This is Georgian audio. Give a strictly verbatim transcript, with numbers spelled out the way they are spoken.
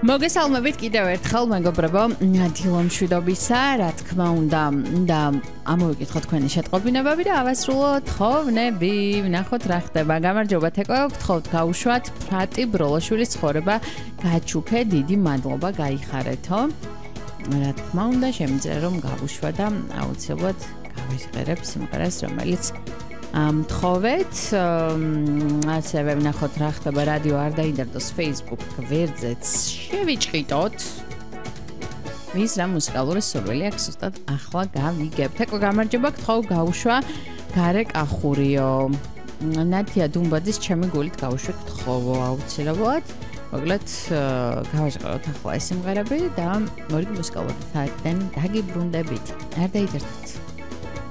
მოგესალმებით კიდევ ერთხელ მეგობრებო, დილომშვიდობისა, რა თქმა უნდა, და ამოვიკითხოთ თქვენი შეტყობინებები და ავასრულოთ თხოვნები, ვნახოთ რა ხდება. გამარჯობა თეკო, გთხოვთ გაუშვათ ფრატი ბროლოშვილის ცხოვრება გაჩუქე, დიდი მადლობა, გაიხარეთო. რა თქმა უნდა, შემიძლია რომ გავუშვა და აუცილებლად გავისყერებ სიმღერას, რომელიც ამთხოვეთ, ასევე ვნახოთ რა ხდება რადიო არ დაიდარდოს Facebook გვერდზეც შევიჭყიდოთ. ვის რა მუსიკალური სურვილი აქვს ზუსტად ახლა გავიგებთ. ეკო გამარჯობა, გთხოვ გაუშვა გარე კახურიო. ნათია დუმბაძის ჩემი გულით გავუშვი გთხოვო აუცილებლად. მოკლედ გავაჟღეროთ ახლა ეს სიმღერები და მორიგი მუსიკალური საათიდან დაგიბრუნდებით. არ დაიდარდოთ.